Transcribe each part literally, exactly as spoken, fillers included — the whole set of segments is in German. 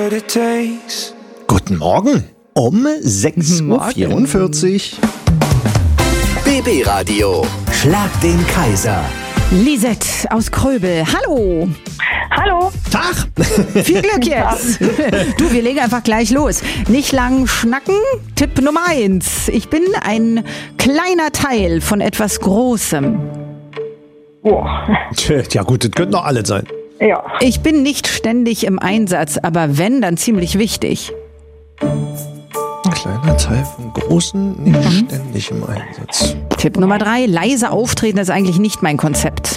what it takes. Guten Morgen um sechs Uhr vierundvierzig. B B-Radio. Schlag den Kaiser. Lisette aus Kröbel. Hallo. Hallo. Tag! Viel Glück jetzt. Du, wir legen einfach gleich los. Nicht lang schnacken. Tipp Nummer eins. Ich bin ein kleiner Teil von etwas Großem. Boah. Ja gut, das könnten doch alle sein. Ja. Ich bin nicht ständig im Einsatz, aber wenn, dann ziemlich wichtig. Kleiner Teil von Großen, nicht ständig im Einsatz. Tipp Nummer drei. Leise auftreten ist eigentlich nicht mein Konzept.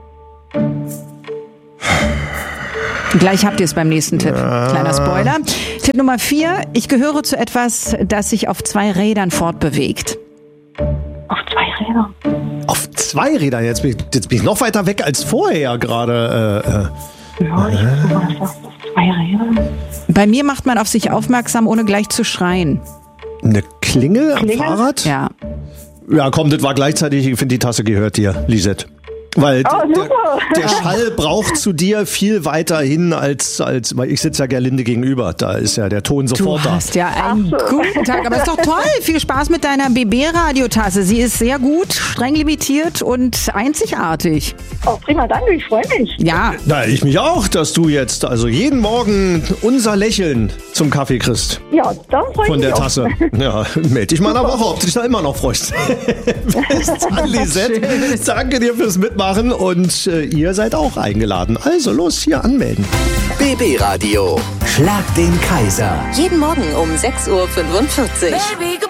Gleich habt ihr es beim nächsten Tipp. Kleiner Spoiler. Tipp Nummer vier. Ich gehöre zu etwas, das sich auf zwei Rädern fortbewegt. Auf zwei Rädern. Auf zwei Rädern, jetzt bin ich, jetzt bin ich noch weiter weg als vorher gerade. Äh, äh. Ja, ich guck mal, das auf zwei Rädern. Bei mir macht man auf sich aufmerksam, ohne gleich zu schreien. Eine Klingel am Klingel? Fahrrad? Ja. Ja, komm, das war gleichzeitig, ich finde, die Tasse gehört dir, Lisette. Weil Oh, der, super. der Schall braucht zu dir viel weiter hin als, als weil ich sitze ja Gerlinde gegenüber. Da ist ja der Ton Du sofort da. hast ja einen Ach so. guten Tag, aber ist doch toll. Viel Spaß mit deiner B B-Radiotasse. Sie ist sehr gut, streng limitiert und einzigartig. Oh, prima, danke, ich freue mich. Ja, Na, ich mich auch, dass du jetzt also jeden Morgen unser Lächeln zum Kaffee kriegst. Ja, dann freue ich Von mich der auch. Tasse. Ja, melde dich mal in einer Woche, ob du dich da immer noch freust. Bis dann, Lisette. Danke dir fürs Mitmachen und äh, ihr seid auch eingeladen. Also los, hier anmelden. B B-Radio. Schlag den Kaiser. Jeden Morgen um sechs Uhr fünfundvierzig.